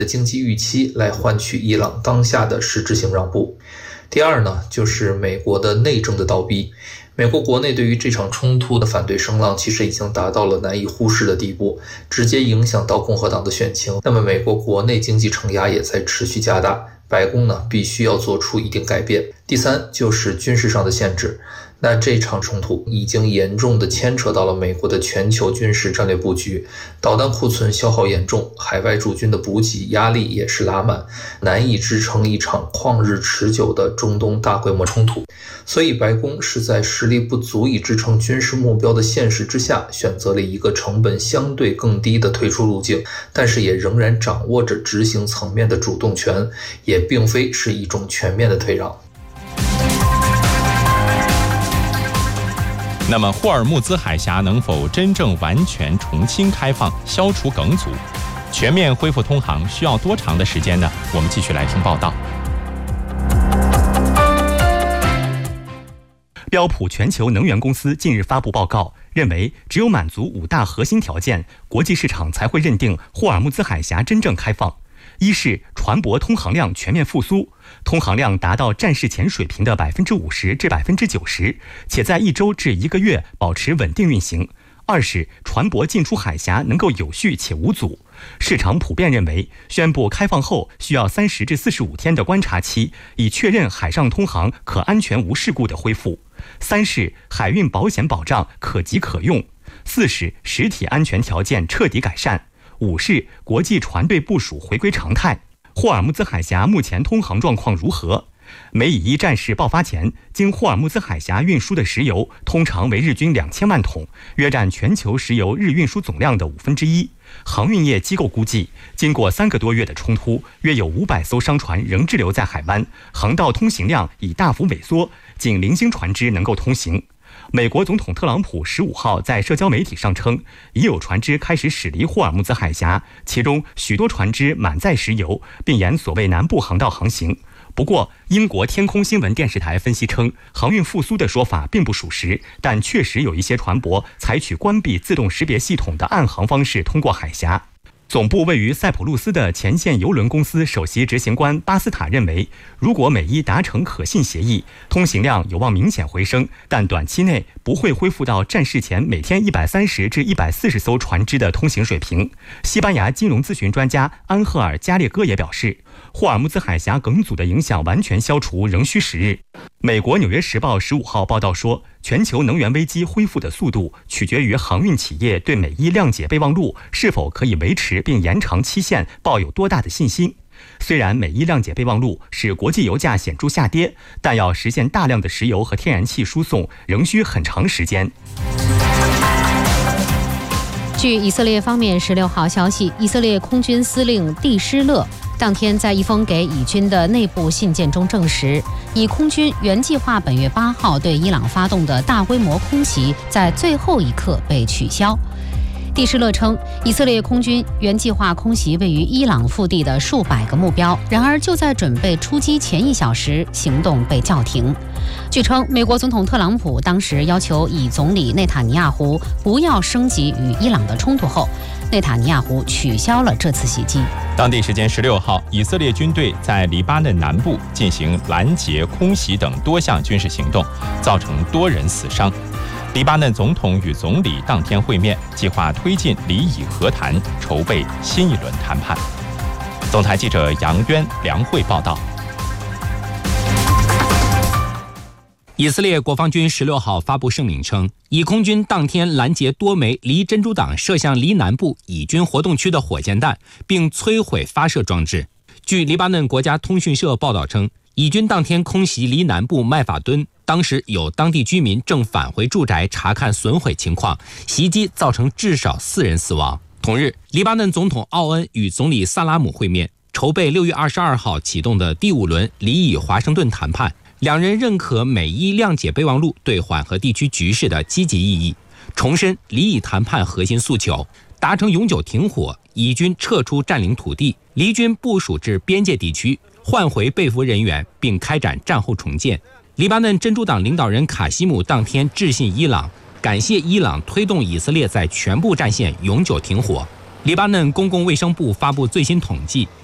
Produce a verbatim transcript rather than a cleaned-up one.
的经济预期来换取伊朗当下的实质性让步。第二呢，就是美国的内政的倒逼。美国国内对于这场冲突的反对声浪其实已经达到了难以忽视的地步，直接影响到共和党的选情。那么美国国内经济承压也在持续加大，白宫呢必须要做出一定改变。第三就是军事上的限制。那这场冲突已经严重的牵扯到了美国的全球军事战略布局，导弹库存消耗严重，海外驻军的补给压力也是拉满，难以支撑一场旷日持久的中东大规模冲突。所以白宫是在实力不足以支撑军事目标的现实之下，选择了一个成本相对更低的退出路径，但是也仍然掌握着执行层面的主动权，也并非是一种全面的退让。 那么霍尔木兹海峡能否真正完全重新开放，消除梗阻，全面恢复通航需要多长的时间呢？我们继续来听报道。 标普全球能源公司近日发布报告，认为只有满足五大核心条件，国际市场才会认定霍尔木兹海峡真正开放。一是船舶通航量全面复苏，通航量达到战事前水平的百分之五十至百分之九十，且在一周至一个月保持稳定运行。二是船舶进出海峡能够有序且无阻，市场普遍认为，宣布开放后需要三十至四十五天的观察期，以确认海上通航可安全无事故的恢复。三是海运保险保障可及可用。四是实体安全条件彻底改善。五是国际船队部署回归常态。霍尔木兹海峡目前通航状况如何？美以伊战事爆发前，经霍尔木兹海峡运输的石油通常为日均两千万桶，约占全球石油日运输总量的五分之一。航运业机构估计，经过三个多月的冲突，约有五百艘商船仍滞留在海湾，航道通行量已大幅萎缩，仅零星船只能够通行。美国总统特朗普十五号在社交媒体上称，已有船只开始驶离霍尔木兹海峡，其中许多船只满载石油，并沿所谓南部航道航行。不过，英国天空新闻电视台分析称，航运复苏的说法并不属实，但确实有一些船舶采取关闭自动识别系统的暗航方式通过海峡。总部位于塞浦路斯的前线邮轮公司首席执行官巴斯塔认为，如果美伊达成可信协议，通行量有望明显回升，但短期内不会恢复到战事前每天一百三十至一百四十艘船只的通行水平。西班牙金融咨询专家安赫尔加列戈也表示，霍尔木兹海峡梗阻的影响完全消除仍需时日。美国《纽约时报》十五号报道说，全球能源危机恢复的速度取决于航运企业对美伊谅解备忘录是否可以维持并延长期限抱有多大的信心。虽然美伊谅解备忘录使国际油价显著下跌，但要实现大量的石油和天然气输送仍需很长时间。 据以色列方面十六号消息，以色列空军司令蒂施勒当天在一封给以军的内部信件中证实，以空军原计划本月八号对伊朗发动的大规模空袭在最后一刻被取消。蒂施勒称，以色列空军原计划空袭位于伊朗腹地的数百个目标，然而就在准备出击前一小时，行动被叫停。据称，美国总统特朗普当时要求以总理内塔尼亚胡不要升级与伊朗的冲突后，内塔尼亚胡取消了这次袭击。 当地时间十六号，以色列军队在黎巴嫩南部进行拦截、空袭等多项军事行动，造成多人死伤。黎巴嫩总统与总理当天会面，计划推进黎以和谈，筹备新一轮谈判。总台记者杨渊、梁慧报道。 以色列国防军十六号发布声明称，以空军当天拦截多枚离珍珠港射向黎南部以军活动区的火箭弹，并摧毁发射装置。据黎巴嫩国家通讯社报道称，以军当天空袭黎南部麦法敦，当时有当地居民正返回住宅查看损毁情况，袭击造成至少四人死亡。同日，黎巴嫩总统奥恩与总理萨拉姆会面，筹备六月二十二号启动的第五轮黎以华盛顿谈判。两人认可美伊谅解备忘录对缓和地区局势的积极意义，重申黎以谈判核心诉求，达成永久停火，以军撤出占领土地，黎军部署至边界地区，换回被俘人员，并开展战后重建。黎巴嫩真主党领导人卡西姆当天致信伊朗，感谢伊朗推动以色列在全部战线永久停火。黎巴嫩公共卫生部发布最新统计，